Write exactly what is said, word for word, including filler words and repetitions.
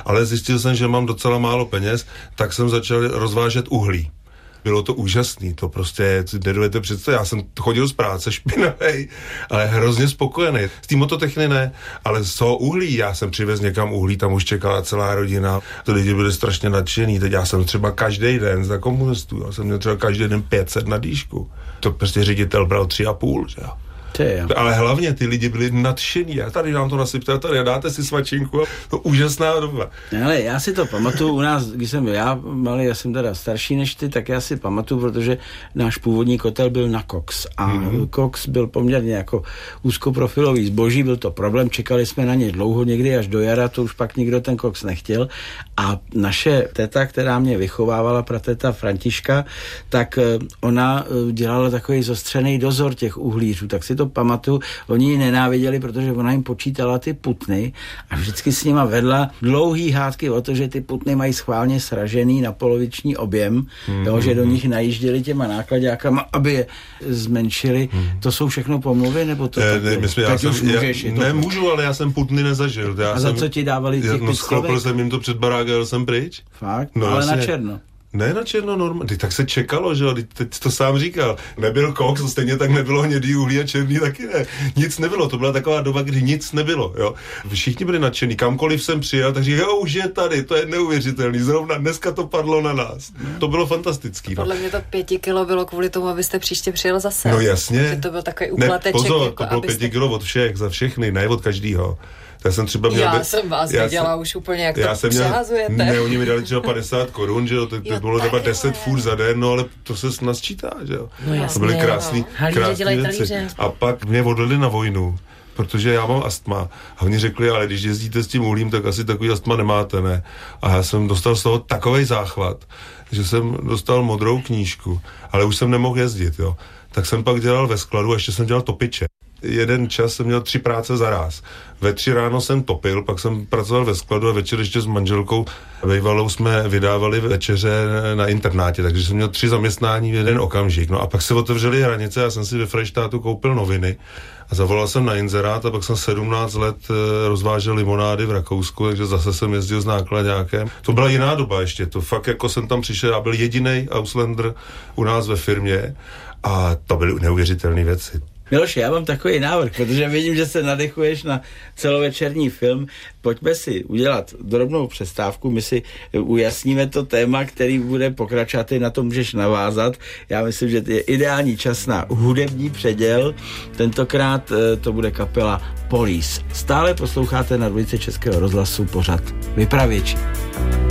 ale zjistil jsem, že mám docela málo peněz, tak jsem začal rozvážet uhlí. Bylo to úžasný, to prostě nedovedete představit. Já jsem chodil z práce špinavej, ale hrozně spokojený. Z té mototechny ne, ale z toho uhlí, já jsem přivez někam uhlí, tam už čekala celá rodina. To lidi byli strašně nadšený. Teď já jsem třeba každý den za komunistů, já jsem měl třeba každý den pět set na dýšku. To prostě ředitel bral tři a půl, že jo. Ale hlavně ty lidi byli nadšení. A tady nám to nasypte, tady dáte si svačinku. To úžasná doba. Ale já si to pamatuju u nás, když jsem byl já malý, já jsem teda starší než ty, tak já si pamatuju, protože náš původní kotel byl na koks. A mm-hmm. koks byl poměrně jako úzkoprofilový zboží, byl to problém, čekali jsme na ně dlouho, někdy až do jara, to už pak nikdo ten koks nechtěl. A naše teta, která mě vychovávala, prateta Františka, tak ona dělala takový zostřený dozor těch uhlířů, tak si to pamatuju, oni ji nenáviděli, protože ona jim počítala ty putny a vždycky s nima vedla dlouhý hádky o to, že ty putny mají schválně sražený na poloviční objem, mm-hmm. jo, že do nich najížděli těma nákladákama, aby je zmenšili. Mm-hmm. To jsou všechno pomluvy, nebo to? Ne, ne, myslím, já jsem, můžeš, já, nemůžu, ale já jsem putny nezažil. Já a za jsem, co ti dávali těch no, sklopil jsem jim to před barák a jel jsem pryč. Fakt? No, ale vlastně, na černo. Ne na černo normálně, tak se čekalo, že jo, teď to sám říkal, nebyl koks, stejně tak nebylo hnědý uhlí a černý taky ne, nic nebylo, to byla taková doba, kdy nic nebylo, jo. Všichni byli nadšení, kamkoliv jsem přijel, tak říkal, jo, už je tady, to je neuvěřitelný, zrovna dneska to padlo na nás, to bylo fantastický. Podle no. mě to pěti kilo bylo kvůli tomu, abyste příště přijel zase. No jasně. Že to byl takový úplateček. Ne, pozor, jako, to bylo abyste... pěti kilo od všech, za všechny, ne od každýho. Já jsem třeba měl... Já be... jsem vás já viděla jsem... už úplně, jak já to jsem měl... přehazujete. Ne, oni mi dali třeba padesát korun, že jo, to, to jo, bylo třeba deset je. fůr za den, no ale to se nasčítá, že jo. No jasně, to byly krásný, no. krásný věci. A pak mě odvedli na vojnu, protože já mám astma. A oni řekli, ale když jezdíte s tím uhlím, tak asi takový astma nemáte, ne? A já jsem dostal z toho takovej záchvat, že jsem dostal modrou knížku, ale už jsem nemohl jezdit, jo. Tak jsem pak dělal ve skladu a ještě jsem dělal topiče. Jeden čas jsem měl tři práce za ráz. Ve tři ráno jsem topil, pak jsem pracoval ve skladu a večer ještě s manželkou bývalou jsme vydávali večeře na internátě, takže jsem měl tři zaměstnání v jeden okamžik. No a pak se otevřely hranice, já jsem si ve Freištátu koupil noviny a zavolal jsem na inzerát a pak jsem sedmnáct let rozvážel limonády v Rakousku, takže zase jsem jezdil s nákladákem. To byla jiná doba ještě, to fakt jako jsem tam přišel, já byl jedinej Ausländer u nás ve firmě a to byly neuvěřitelné věci. Miloši, já mám takový návrh, protože vidím, že se nadechuješ na celovečerní film. Pojďme si udělat drobnou přestávku, my si ujasníme to téma, který bude pokračovat, ty na to můžeš navázat. Já myslím, že je ideální čas na hudební předěl. Tentokrát to bude kapela Police. Stále posloucháte na dvojice Českého rozhlasu pořad Vypravěči.